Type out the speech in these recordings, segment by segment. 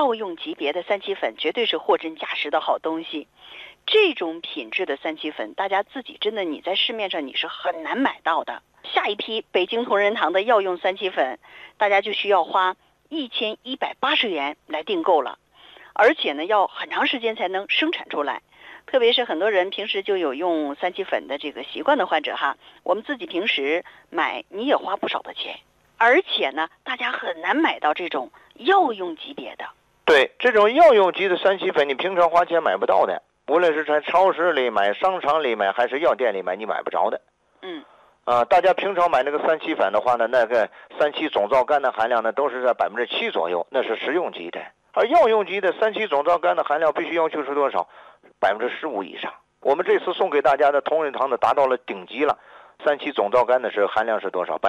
药用级别的三七粉绝对是货真价实的好东西。这种品质的三七粉，大家自己真的你在市面上你是很难买到的。下一批北京同仁堂的药用三七粉，大家就需要花1180元来订购了，而且呢要很长时间才能生产出来。特别是很多人平时就有用三七粉的这个习惯的患者哈，我们自己平时买你也花不少的钱，而且呢大家很难买到这种药用级别的。 对，这种药用级的三七粉你平常花钱买不到的，无论是在超市里买、商场里买还是药店里买，你买不着的。大家平常买那个三七粉的话呢，那个三七总皂苷的含量呢都是在7%左右，那是食用级的。而药用级的三七总皂苷的含量必须要求是多少？15%以上。我们这次送给大家的同仁堂的达到了顶级了，三七总皂苷的含量是多少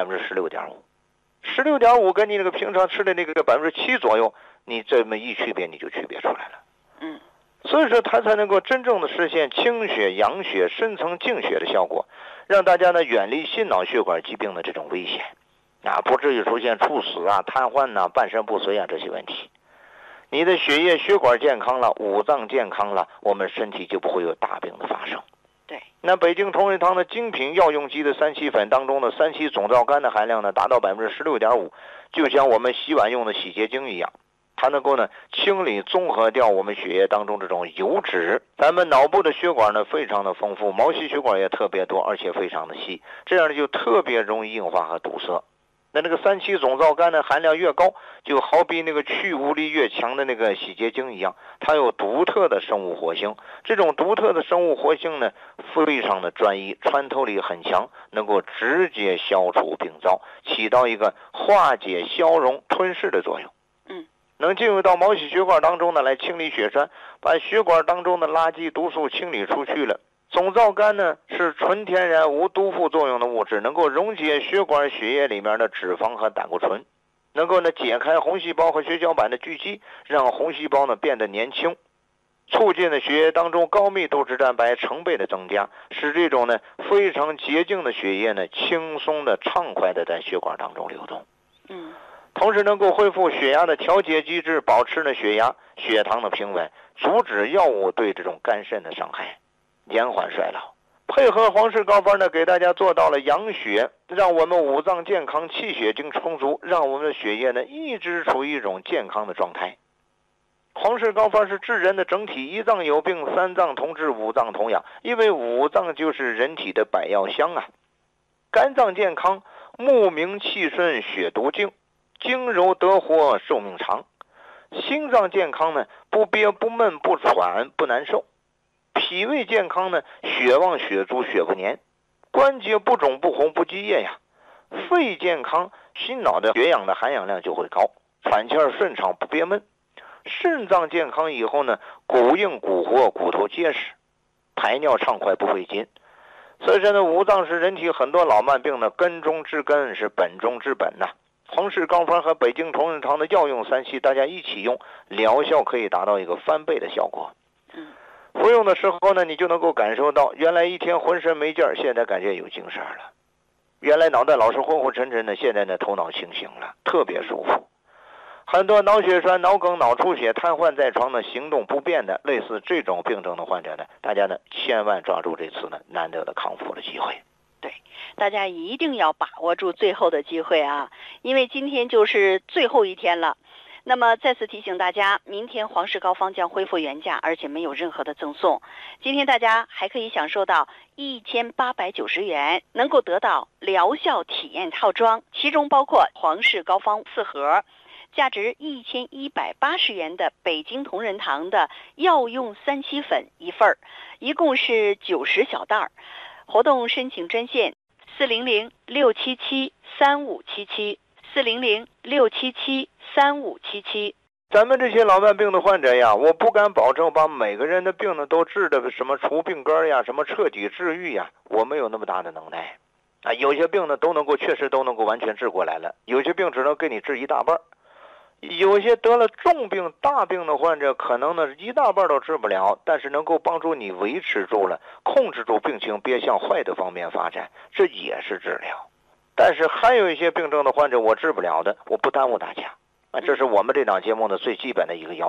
？16.5%，16.5%跟你那个平常吃的那个7%左右，你这么一区别你就区别出来了。所以说它才能够真正的实现清血、养血、深层净血的效果，让大家呢远离心脑血管疾病的这种危险，不至于出现猝死啊、瘫痪啊、半身不遂啊这些问题。你的血液血管健康了，五脏健康了，我们身体就不会有大病的发生。 对， 那北京同仁堂的精品药用级的三七粉当中的三七总皂苷的含量呢达到16.5%，就像我们洗碗用的洗洁精一样，它能够呢清理综合掉我们血液当中这种油脂。咱们脑部的血管呢非常的丰富，毛细血管也特别多，而且非常的细，这样呢就特别容易硬化和堵塞。那个三七总皂苷的含量越高，就好比那个去污力越强的那个洗洁精一样，它有独特的生物活性。这种独特的生物活性呢非常的专一，穿透力很强，能够直接消除病灶，起到一个化解、消融、吞噬的作用。能进入到毛细血管当中呢来清理血栓，把血管当中的垃圾毒素清理出去了。总皂苷呢是纯天然无毒副作用的物质，能够溶解血管血液里面的脂肪和胆固醇，能够呢解开红细胞和血小板的聚集，让红细胞呢变得年轻，促进了血液当中高密度脂蛋白成倍的增加，使这种呢非常洁净的血液呢轻松的畅快的在血管当中流动。同时能够恢复血压的调节机制，保持呢血压、血糖的平稳，阻止药物对这种肝肾的伤害，延缓衰老。配合皇氏膏方呢，给大家做到了养血，让我们五脏健康、气血精充足，让我们的血液呢一直处于一种健康的状态。皇氏膏方是治人的整体，一脏有病，三脏同治，五脏同养，因为五脏就是人体的百药箱啊。肝脏健康，目明气顺，血毒净，经柔得活，寿命长。心脏健康呢，不憋不闷不喘不难受。脾胃健康呢，血旺血足血不粘，关节不肿不红不积液呀。肺健康，心脑的血氧的含氧量就会高，喘气儿顺畅不憋闷。肾脏健康以后呢，骨硬骨活骨头结实，排尿畅快不费劲。所以说呢，五脏是人体很多老慢病的根中之根，是本中之本呐。皇氏膏方和北京同仁堂的药用三七，大家一起用，疗效可以达到一个翻倍的效果。服用的时候呢，你就能够感受到，原来一天浑身没劲儿，现在感觉有精神了；原来脑袋老是昏昏沉沉的，现在呢头脑清醒了，特别舒服。很多脑血栓、脑梗、脑出血、瘫痪在床的、行动不便的，类似这种病症的患者呢，大家呢千万抓住这次呢难得的康复的机会。 对，大家一定要把握住最后的机会啊，因为今天就是最后一天了。那么再次提醒大家，明天皇氏膏方将恢复原价，而且没有任何的赠送。今天大家还可以享受到1890元，能够得到疗效体验套装，其中包括皇氏膏方4盒，价值1180元的北京同仁堂的药用三七粉1份，一共是90小袋。活动申请专线400-677-3577，400-677-3577。 咱们这些老慢病的患者呀，我不敢保证把每个人的病呢都治的什么除病根呀，什么彻底治愈呀，我没有那么大的能耐啊。有些病呢都能够确实都能够完全治过来了，有些病只能给你治一大半。有些得了重病大病的患者，可能呢一大半都治不了，但是能够帮助你维持住了，控制住病情别向坏的方面发展，这也是治疗。但是还有一些病症的患者我治不了的，我不耽误大家啊，这是我们这档节目的最基本的一个要求。